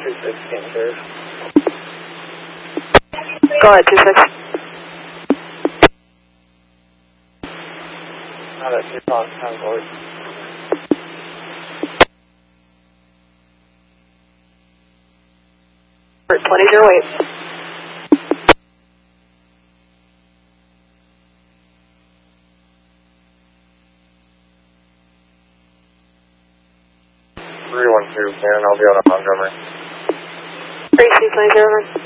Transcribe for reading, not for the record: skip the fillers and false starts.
26 Kansas. Go ahead, 26. Not at 2 o'clock, time forward. 2008. I'll be on a Montgomery. 3220.